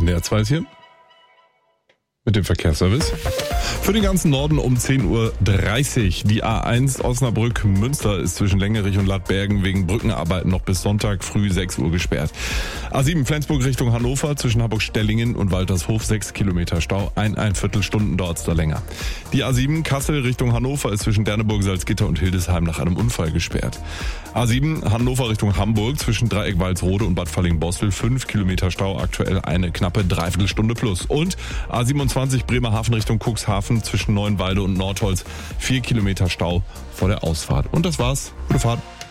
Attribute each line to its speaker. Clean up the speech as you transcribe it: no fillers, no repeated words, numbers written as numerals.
Speaker 1: NDR 2 ist hier mit dem Verkehrsservice. Für den ganzen Norden um 10.30 Uhr. Die A1 Osnabrück-Münster ist zwischen Längerich und Lattbergen wegen Brückenarbeiten noch bis Sonntag früh 6 Uhr gesperrt. A7 Flensburg Richtung Hannover zwischen Hamburg-Stellingen und Waltershof 6 Kilometer Stau. Ein Viertelstunden dauert's da länger. Die A7 Kassel Richtung Hannover ist zwischen Derneburg, Salzgitter und Hildesheim nach einem Unfall gesperrt. A7 Hannover Richtung Hamburg zwischen Dreieck Walsrode und Bad Falling-Bostel 5 Kilometer Stau, aktuell eine knappe Dreiviertelstunde plus. Und A27 Bremerhaven Richtung Cuxhaven zwischen Neuenwalde und Nordholz 4 Kilometer Stau vor der Ausfahrt. Und das war's. Gute Fahrt.